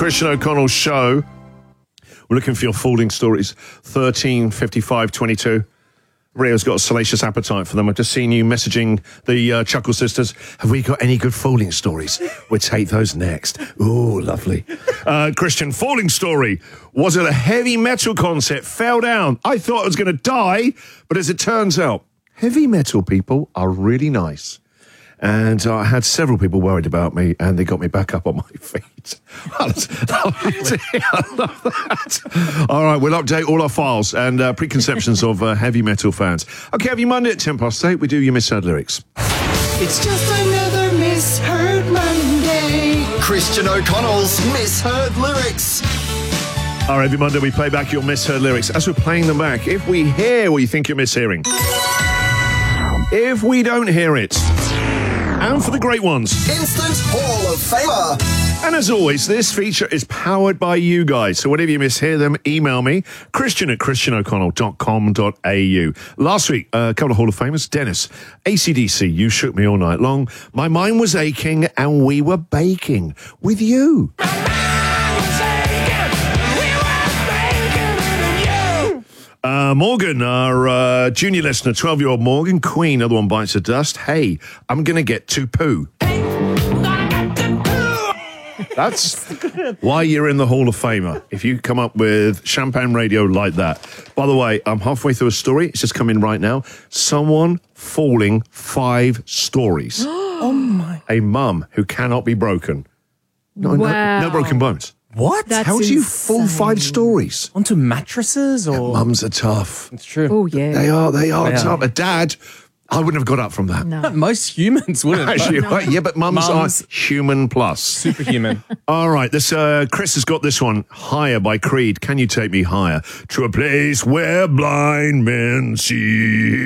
Christian O'Connell Show. We're looking for your falling stories. 13 55 22. Rio's got a salacious appetite for them. I've just seen you messaging the Chuckle Sisters. Have we got any good falling stories? We'll take those next. Ooh, lovely. Christian, falling story. Was it a heavy metal concert? Fell down. I thought I was going to die, but as it turns out, heavy metal people are really nice. And I had several people worried about me, and they got me back up on my feet. I love that. All right, we'll update all our files and preconceptions of heavy metal fans. Okay, have you Monday at 8:10? We do your misheard lyrics. It's just another misheard Monday. Christian O'Connell's misheard lyrics. All right, every Monday we play back your misheard lyrics. As we're playing them back, if we hear what you think you're mishearing, if we don't hear it, and for the great ones, Instant Hall of Famer. And as always, this feature is powered by you guys. So whenever you mishear them, email me, christian@christianoconnell.com.au. Last week, a couple of Hall of Famers. Dennis, AC/DC, You Shook Me All Night Long. My mind was aching and we were baking with you. Morgan, our junior listener, 12-year-old Morgan, Queen, other one bites the dust. Hey, I'm going to get to poo. That's why you're in the Hall of Famer, if you come up with champagne radio like that. By the way, I'm halfway through a story. It's just come in right now. Someone falling 5 stories. Oh, my. A mum who cannot be broken. No broken bones. What? How do you fall 5 stories? Onto mattresses or? Yeah, mums are tough. It's true. Oh, yeah. They are tough. A dad, I wouldn't have got up from that. No. Most humans wouldn't. Actually, right, yeah, but mums are human plus. Superhuman. All right, this Chris has got this one. Higher by Creed. Can you take me higher to a place where blind men see?